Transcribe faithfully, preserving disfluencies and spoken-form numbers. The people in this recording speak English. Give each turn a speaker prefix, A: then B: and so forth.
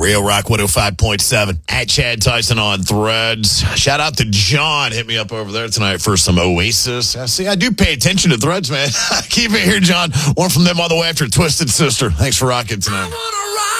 A: Real Rock one oh five point seven. At Chad Tyson on Threads. Shout out to John. Hit me up over there tonight for some Oasis. I see, I do pay attention to Threads, man. Keep it here, John. One from them all the way after Twisted Sister. Thanks for rocking tonight.